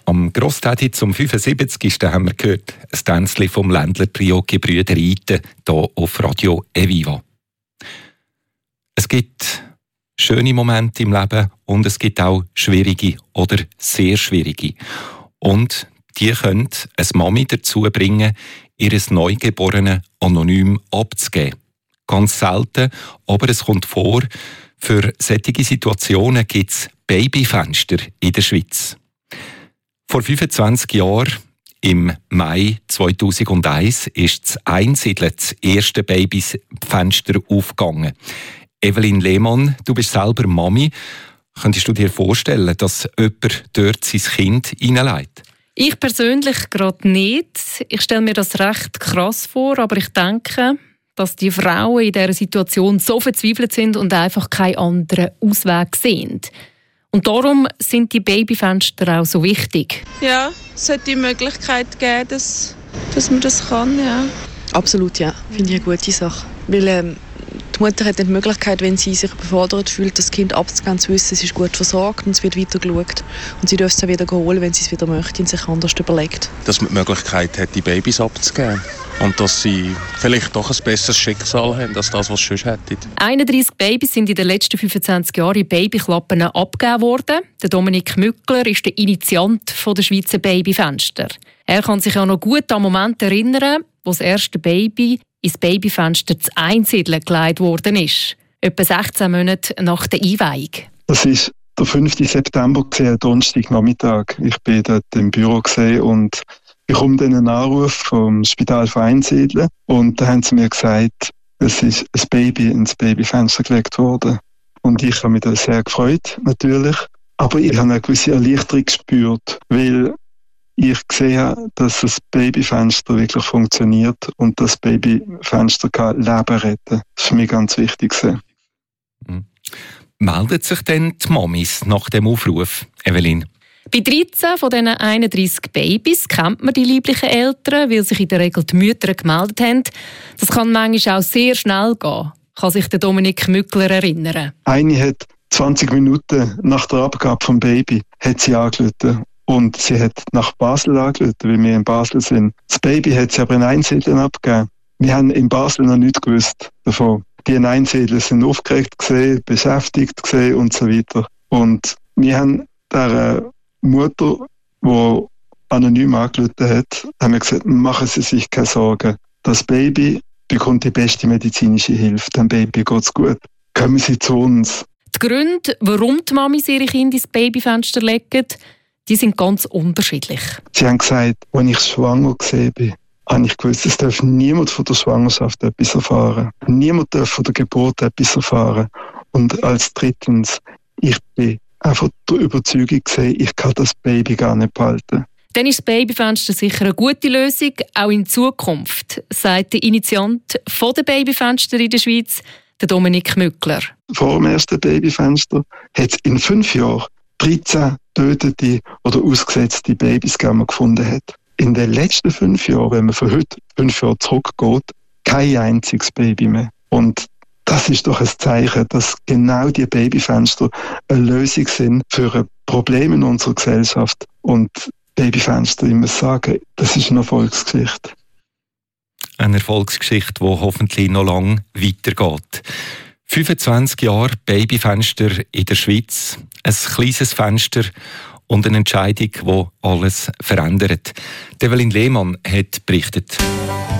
Am Grosstäti zum 75. haben wir gehört, ein Tänzchen vom Ländler-Trio Gebrüder Iten hier auf Radio Eviva. Es gibt schöne Momente im Leben und es gibt auch schwierige oder sehr schwierige. Und die können eine Mami dazu bringen, ihr Neugeborenes anonym abzugeben. Ganz selten, aber es kommt vor. Für solche Situationen gibt es Babyfenster in der Schweiz. Vor 25 Jahren, im Mai 2001, ist das Einsiedeln das erste Babyfenster aufgegangen. Evelyn Lehmann, du bist selber Mami. Könntest du dir vorstellen, dass jemand dort sein Kind hineinlegt? Ich persönlich gerade nicht. Ich stelle mir das recht krass vor, aber ich denke, dass die Frauen in dieser Situation so verzweifelt sind und einfach keinen anderen Ausweg sehen. Und darum sind die Babyfenster auch so wichtig. Ja, es sollte die Möglichkeit geben, dass man das kann, ja. Absolut, ja. Finde ich eine gute Sache. Weil die Mutter hat die Möglichkeit, wenn sie sich überfordert fühlt, das Kind abzugeben, zu wissen, es ist gut versorgt und es wird weiter geschaut. Und sie darf es dann wieder holen, wenn sie es wieder möchte und sich anders überlegt. Dass man die Möglichkeit hat, die Babys abzugeben. Und dass sie vielleicht doch ein besseres Schicksal haben, als das, was sie sonst hätten. 31 Babys sind in den letzten 25 Jahren in Babyklappen abgegeben worden. Der Dominik Mückler ist der Initiant der Schweizer Babyfenster. Er kann sich auch noch gut an den Moment erinnern, wo das erste Baby ins Babyfenster zu Einsiedeln gelegt worden ist. Etwa 16 Monate nach der Einweihung. Das war der 5. September, Donnerstagnachmittag. Ich war dort im Büro und ich komme dann einen Anruf vom Spital von Einsiedeln und da haben sie mir gesagt, es ist ein Baby ins Babyfenster gelegt worden. Und ich habe mich da sehr gefreut, natürlich. Aber ich habe eine gewisse Erleichterung gespürt, weil ich sehe, dass das Babyfenster wirklich funktioniert und das Babyfenster kann Leben retten. Das ist für mich ganz wichtig. Melden sich denn die Mamis nach dem Aufruf, Evelyn? Bei 13 von diesen 31 Babys kennt man die lieblichen Eltern, weil sich in der Regel die Mütter gemeldet haben. Das kann manchmal auch sehr schnell gehen, kann sich der Dominik Mückler erinnern. Eine hat 20 Minuten nach der Abgabe vom Baby hat sie angerufen. Und sie hat nach Basel angerufen, weil wir in Basel sind. Das Baby hat sie aber in Einsiedeln abgegeben. Wir haben in Basel noch nichts gewusst davon. Die in Einsiedeln sind aufgeregt gesehen, beschäftigt gesehen und so weiter. Und wir haben der Mutter, die anonym angerufen hat, haben wir gesagt, machen Sie sich keine Sorgen. Das Baby bekommt die beste medizinische Hilfe. Dem Baby geht es gut. Kommen Sie zu uns. Die Gründe, warum die Mamis ihre Kinder ins Babyfenster legen, die sind ganz unterschiedlich. Sie haben gesagt, als ich schwanger war, habe ich gewusst, es darf niemand von der Schwangerschaft etwas erfahren. Niemand darf von der Geburt etwas erfahren. Und als drittens, ich bin einfach der Überzeugung gewesen, ich kann das Baby gar nicht behalten. Dann ist das Babyfenster sicher eine gute Lösung, auch in Zukunft, sagt der Initiant der Babyfenster in der Schweiz, der Dominik Mückler. Vor dem ersten Babyfenster hat es in 5 Jahren 13 tötete oder ausgesetzte Babys gefunden hat. In den letzten 5 Jahren, wenn man von heute 5 Jahre zurückgeht, kein einziges Baby mehr. Und das ist doch ein Zeichen, dass genau die Babyfenster eine Lösung sind für Probleme in unserer Gesellschaft. Und Babyfenster, ich muss sagen, das ist eine Erfolgsgeschichte. Eine Erfolgsgeschichte, die hoffentlich noch lange weitergeht. 25 Jahre Babyfenster in der Schweiz. Ein kleines Fenster und eine Entscheidung, die alles verändert. Evelyn Lehmann hat berichtet.